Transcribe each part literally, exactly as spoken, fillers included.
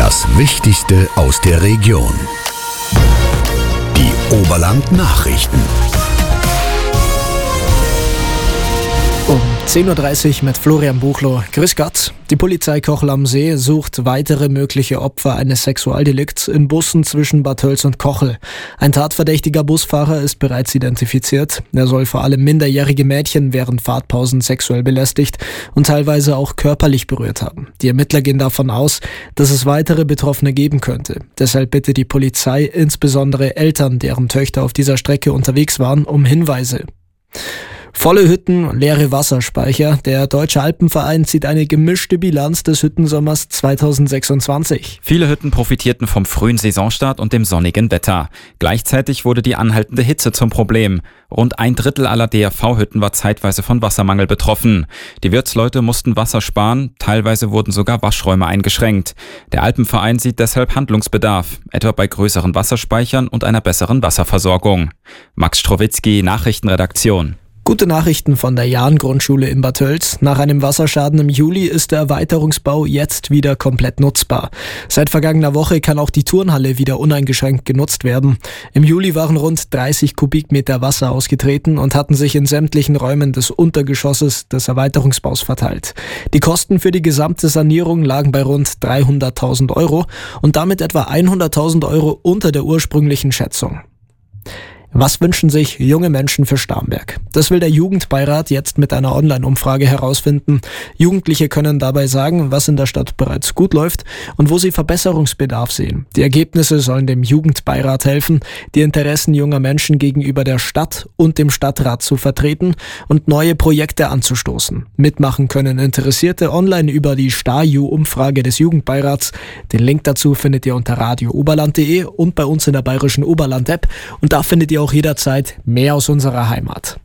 Das Wichtigste aus der Region. Die Oberland-Nachrichten. Um zehn Uhr dreißig mit Florian Buchloh. Grüß Gott. Die Polizei Kochel am See sucht weitere mögliche Opfer eines Sexualdelikts in Bussen zwischen Bad Tölz und Kochel. Ein tatverdächtiger Busfahrer ist bereits identifiziert. Er soll vor allem minderjährige Mädchen während Fahrtpausen sexuell belästigt und teilweise auch körperlich berührt haben. Die Ermittler gehen davon aus, dass es weitere Betroffene geben könnte. Deshalb bittet die Polizei insbesondere Eltern, deren Töchter auf dieser Strecke unterwegs waren, um Hinweise. Volle Hütten, leere Wasserspeicher. Der Deutsche Alpenverein zieht eine gemischte Bilanz des Hüttensommers zweitausendsechsundzwanzig. Viele Hütten profitierten vom frühen Saisonstart und dem sonnigen Wetter. Gleichzeitig wurde die anhaltende Hitze zum Problem. Rund ein Drittel aller D R V-Hütten war zeitweise von Wassermangel betroffen. Die Wirtsleute mussten Wasser sparen, teilweise wurden sogar Waschräume eingeschränkt. Der Alpenverein sieht deshalb Handlungsbedarf, etwa bei größeren Wasserspeichern und einer besseren Wasserversorgung. Max Strowitzki, Nachrichtenredaktion. Gute Nachrichten von der Jahn-Grundschule in Bad Tölz. Nach einem Wasserschaden im Juli ist der Erweiterungsbau jetzt wieder komplett nutzbar. Seit vergangener Woche kann auch die Turnhalle wieder uneingeschränkt genutzt werden. Im Juli waren rund dreißig Kubikmeter Wasser ausgetreten und hatten sich in sämtlichen Räumen des Untergeschosses des Erweiterungsbaus verteilt. Die Kosten für die gesamte Sanierung lagen bei rund dreihunderttausend Euro und damit etwa hunderttausend Euro unter der ursprünglichen Schätzung. Was wünschen sich junge Menschen für Starnberg? Das will der Jugendbeirat jetzt mit einer Online-Umfrage herausfinden. Jugendliche können dabei sagen, was in der Stadt bereits gut läuft und wo sie Verbesserungsbedarf sehen. Die Ergebnisse sollen dem Jugendbeirat helfen, die Interessen junger Menschen gegenüber der Stadt und dem Stadtrat zu vertreten und neue Projekte anzustoßen. Mitmachen können Interessierte online über die StarJu-Umfrage des Jugendbeirats. Den Link dazu findet ihr unter radio oberland punkt de und bei uns in der Bayerischen Oberland-App. Und da findet ihr auch jederzeit mehr aus unserer Heimat.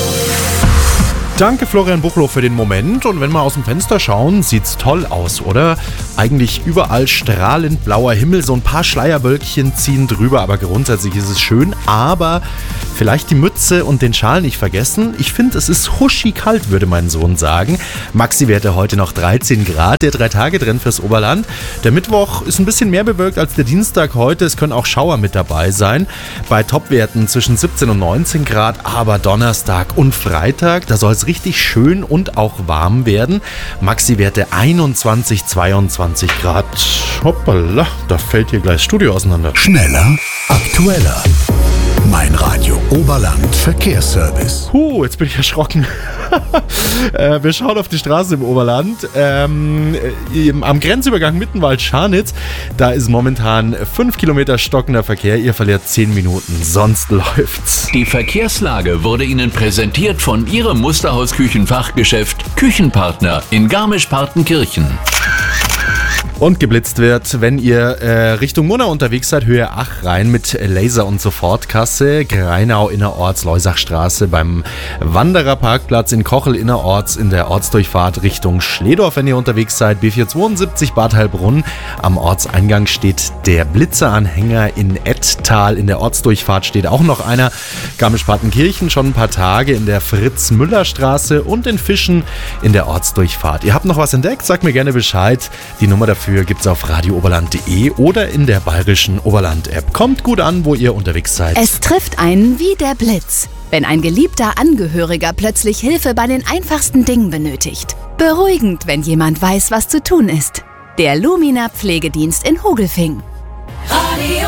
Danke Florian Buchloh für den Moment, und wenn wir aus dem Fenster schauen, sieht's toll aus, oder? Eigentlich überall strahlend blauer Himmel, so ein paar Schleierwölkchen ziehen drüber, aber grundsätzlich ist es schön, aber vielleicht die Mütze und den Schal nicht vergessen. Ich finde, es ist huschi kalt, würde mein Sohn sagen. Maxi-Werte heute noch dreizehn Grad, der Drei-Tage-Trend fürs Oberland. Der Mittwoch ist ein bisschen mehr bewölkt als der Dienstag heute, es können auch Schauer mit dabei sein. Bei Topwerten zwischen siebzehn und neunzehn Grad, aber Donnerstag und Freitag, da soll es richtig schön und auch warm werden. Maxi-Werte einundzwanzig, zweiundzwanzig Grad. Hoppala, da fällt hier gleich das Studio auseinander. Schneller, aktueller. Mein Radio Oberland Verkehrsservice. Huh, jetzt bin ich erschrocken. äh, wir schauen auf die Straße im Oberland. Ähm, im, am Grenzübergang Mittenwald-Scharnitz, da ist momentan fünf Kilometer stockender Verkehr. Ihr verliert zehn Minuten, sonst läuft's. Die Verkehrslage wurde Ihnen präsentiert von Ihrem Musterhaus-Küchenfachgeschäft Küchenpartner in Garmisch-Partenkirchen. Und geblitzt wird, wenn ihr äh, Richtung Murnau unterwegs seid, Höhe Ach rein mit Laser- und Sofortkasse, Greinau innerorts, Leusachstraße beim Wandererparkplatz in Kochel innerorts in der Ortsdurchfahrt Richtung Schledorf, wenn ihr unterwegs seid, B vierhundertzweiundsiebzig Bad Heilbrunn. Am Ortseingang steht der Blitzeranhänger in Ettal, in der Ortsdurchfahrt steht auch noch einer. Garmisch-Partenkirchen schon ein paar Tage in der Fritz-Müller-Straße und in Fischen in der Ortsdurchfahrt. Ihr habt noch was entdeckt? Sagt mir gerne Bescheid. Die Nummer dafür gibt's auf radio oberland punkt de oder in der Bayerischen Oberland-App. Kommt gut an, wo ihr unterwegs seid. Es trifft einen wie der Blitz, wenn ein geliebter Angehöriger plötzlich Hilfe bei den einfachsten Dingen benötigt. Beruhigend, wenn jemand weiß, was zu tun ist. Der Lumina Pflegedienst in Hogelfing. Radio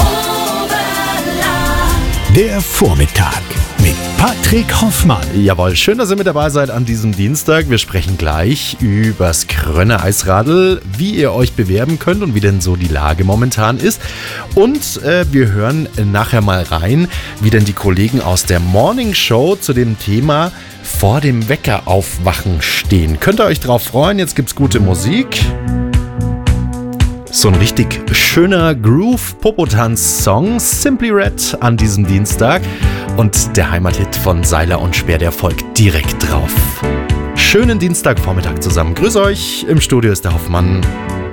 Oberland. Der Vormittag mit Patrick Hoffmann. Jawohl, schön, dass ihr mit dabei seid an diesem Dienstag. Wir sprechen gleich übers Krönner Eisradl, wie ihr euch bewerben könnt und wie denn so die Lage momentan ist. Und äh, wir hören nachher mal rein, wie denn die Kollegen aus der Morning Show zu dem Thema vor dem Wecker aufwachen stehen. Könnt ihr euch drauf freuen, jetzt gibt's gute Musik. So ein richtig schöner Groove-Popotanz-Song, Simply Red, an diesem Dienstag. Und der Heimathit von Seiler und Speer, der folgt direkt drauf. Schönen Dienstagvormittag zusammen. Grüß euch, im Studio ist der Hoffmann.